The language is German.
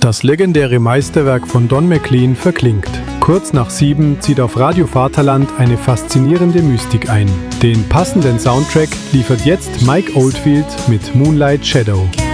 Das legendäre Meisterwerk von Don McLean verklingt. Kurz nach 7 zieht auf Radio Vaterland eine faszinierende Mystik ein. Den passenden Soundtrack liefert jetzt Mike Oldfield mit Moonlight Shadow.